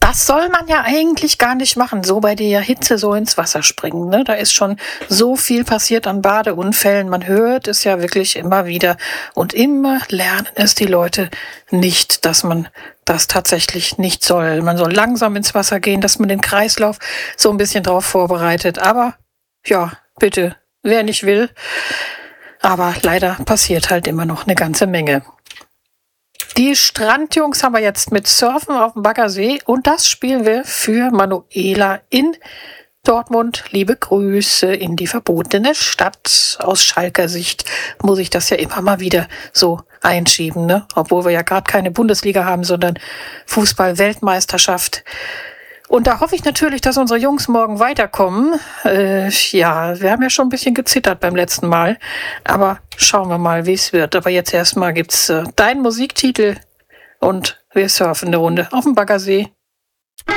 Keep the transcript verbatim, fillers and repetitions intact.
Das soll man ja eigentlich gar nicht machen, so bei der Hitze so ins Wasser springen. Ne? Da ist schon so viel passiert an Badeunfällen. Man hört es ja wirklich immer wieder. Und immer lernen es die Leute nicht, dass man das tatsächlich nicht soll. Man soll langsam ins Wasser gehen, dass man den Kreislauf so ein bisschen drauf vorbereitet. Aber ja, bitte, wer nicht will. Aber leider passiert halt immer noch eine ganze Menge. Die Strandjungs haben wir jetzt mit Surfen auf dem Baggersee und das spielen wir für Manuela in Dortmund. Liebe Grüße in die verbotene Stadt. Aus Schalker Sicht muss ich das ja immer mal wieder so einschieben, ne? Obwohl wir ja gerade keine Bundesliga haben, sondern Fußball-Weltmeisterschaft. Und da hoffe ich natürlich, dass unsere Jungs morgen weiterkommen. Äh, ja, wir haben ja schon ein bisschen gezittert beim letzten Mal. Aber schauen wir mal, wie es wird. Aber jetzt erstmal gibt's äh, deinen Musiktitel und wir surfen eine Runde auf dem Baggersee.